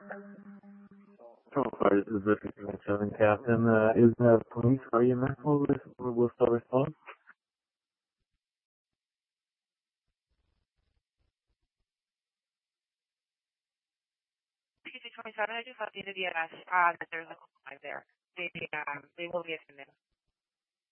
So far, this is the 57 Captain. Is police or EMS will still respond? PC 27, I just updated the EMS that there's a call there. They will be attending.